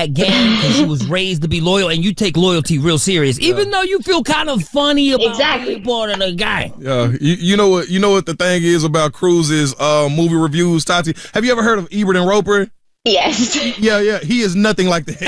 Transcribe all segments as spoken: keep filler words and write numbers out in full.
Kombat gang because you was raised to be loyal, and you take loyalty real serious, yeah. even though you feel kind of funny about exactly. being part of the gang. Yeah, you, you know what? You know what the thing is about Cruz's uh, movie reviews, Tati. Have you ever heard of Ebert and Roper? Yes. Yeah, yeah. He is nothing like that.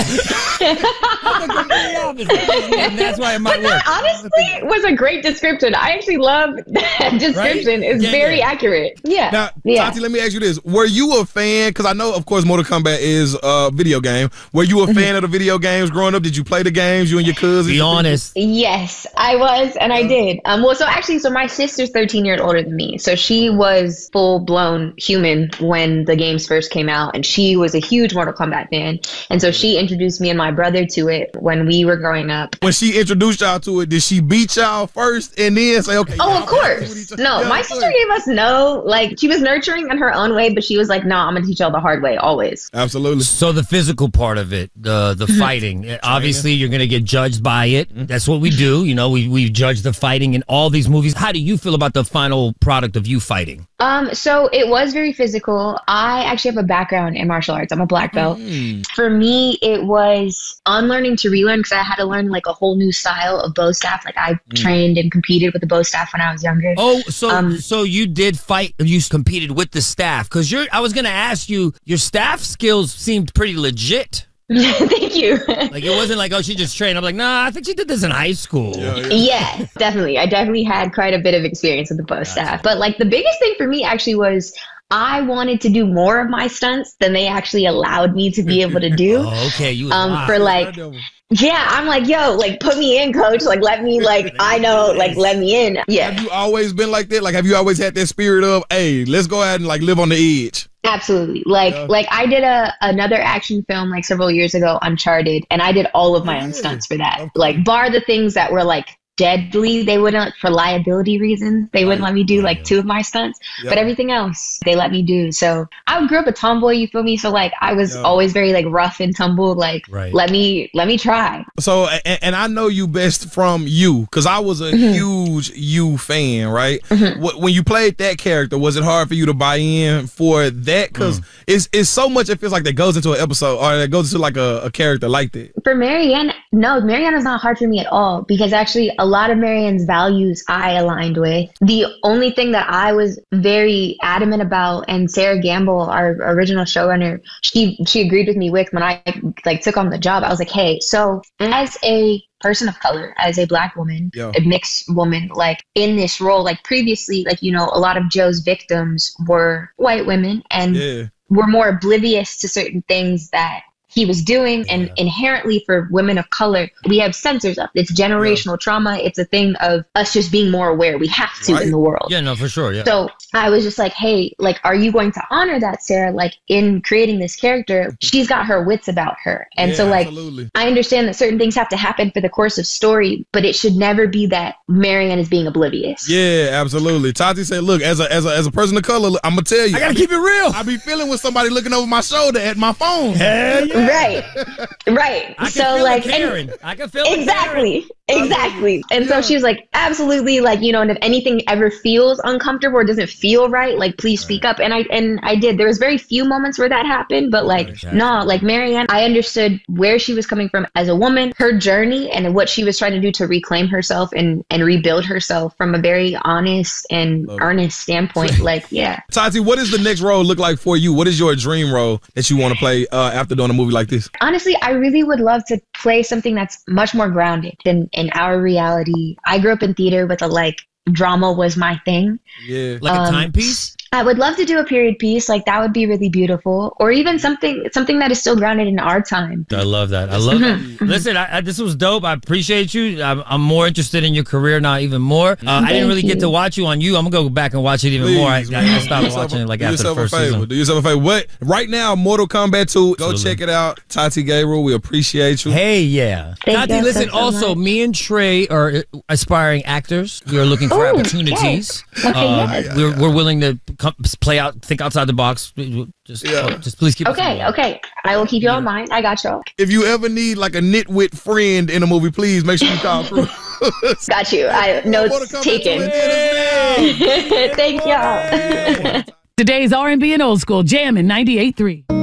That's why it might but work. That honestly was a great description. I actually love that description. Right? It's yeah, very yeah. accurate. Yeah. Now, yeah. Tati, let me ask you this. Were you a fan? Because I know, of course, Mortal Kombat is a video game. Were you a fan of the video games growing up? Did you play the games, you and your cousins? Be honest. Yes, I was, and I did. Um, well, so actually, so my sister's thirteen years older than me. So she was full-blown human when the games first came out, and she was was a huge Mortal Kombat fan. And so she introduced me and my brother to it when we were growing up. When she introduced y'all to it, did she beat y'all first and then say, okay? Oh, of course. No, yeah, my sister gave us no, like, she was nurturing in her own way, but she was like, no, nah, I'm going to teach y'all the hard way, always. Absolutely. So the physical part of it, the the fighting, obviously you're going to get judged by it. That's what we do. You know, we, we judge the fighting in all these movies. How do you feel about the final product of you fighting? Um, so it was very physical. I actually have a background in martial arts. I'm a black belt. Mm. For me, it was unlearning to relearn because I had to learn like a whole new style of bow staff. Like I mm. trained and competed with the bow staff when I was younger. Oh, so um, so you did fight, you competed with the staff because you're. I was gonna ask you, your staff skills seemed pretty legit. Thank you. Like it wasn't like, oh, she just trained. I'm like, nah, I think she did this in high school. Yeah, yeah. yeah definitely. I definitely had quite a bit of experience with the bow staff. But like the biggest thing for me actually was I wanted to do more of my stunts than they actually allowed me to be able to do. Oh, okay, you um wow. for like yeah, I'm like, yo, like put me in, coach. Like let me like I know, like let me in. Yeah. Have you always been like that? Like have you always had that spirit of, hey, let's go ahead and like live on the edge? Absolutely. Like yeah. like I did a another action film like several years ago, Uncharted, and I did all of my own stunts for that. Okay. Like bar the things that were like deadly, they wouldn't, for liability reasons, they wouldn't let me do like two of my stunts, yep. but everything else they let me do. So I grew up a tomboy, you feel me? So like I was yep. always very like rough and tumble, like right. let me let me try. So and, and I know you best from You, because I was a mm-hmm. huge You fan, right? Mm-hmm. When you played that character, was it hard for you to buy in for that? Because mm. it's it's so much, it feels like that goes into an episode or that goes into like a, a character like that. For Marianne, no, Marianne is not hard for me at all, because actually a lot of Marianne's values I aligned with. The only thing that I was very adamant about, and Sarah Gamble, our original showrunner, she she agreed with me with when I like took on the job. I was like, hey, so as a person of color, as a black woman, yeah. a mixed woman, like in this role, like previously, like, you know, a lot of Joe's victims were white women and yeah. were more oblivious to certain things that he was doing. And yeah. inherently for women of color, we have censors up. It's generational yeah. trauma. It's a thing of us just being more aware. We have to right. in the world. Yeah, no, for sure. Yeah. So I was just like, hey, like, are you going to honor that, Sarah? Like in creating this character, she's got her wits about her. And yeah, so like, absolutely. I understand that certain things have to happen for the course of story, but it should never be that Marianne is being oblivious. Yeah, absolutely. Tati said, look, as a, as a, as a person of color, I'm going to tell you. I got to be, keep it real. I be feeling with somebody looking over my shoulder at my phone. Hell yeah. Right. Right. I can so feel like Karen. I can feel exactly. Exactly. And yeah. so she was like, absolutely, like, you know, and if anything ever feels uncomfortable or doesn't feel right, like, please right. speak up. And I and I did. There was very few moments where that happened, but like, exactly. no, like Marianne, I understood where she was coming from as a woman, her journey, and what she was trying to do to reclaim herself and, and rebuild herself from a very honest and Love earnest it. standpoint. Like, yeah. Tati, what does the next role look like for you? What is your dream role that you want to play uh, after doing a movie like this? Honestly, I really would love to play something that's much more grounded than in our reality. I grew up in theater with a like drama was my thing. Yeah. Like um, a timepiece? I would love to do a period piece. Like that would be really beautiful. Or even something something that is still grounded in our time. I love that. I love mm-hmm. that. Listen, I, I, this was dope. I appreciate you. I'm, I'm more interested in your career now, even more. Uh, I didn't really you. get to watch you on You. I'm going to go back and watch it even Please, more. I, I, I stopped watching it like do after the first a favor. season. Do yourself a favor. What, right now, Mortal Kombat two, go Absolutely. check it out. Tati Gabriel, we appreciate you. Hey, yeah. Thank Tati, listen, so also, much. me and Trey are aspiring actors. We are looking for Ooh, opportunities. Yes. Okay, um, yes. we're, we're willing to come, play out, think outside the box. Just, yeah. oh, just please keep Okay, us okay. I will keep you in mind. I got you. If you ever need like a nitwit friend in a movie, please make sure you call Cruz. Got you. I notes taken. Thank y'all. Today's R and B and old school jamming ninety-eight point three.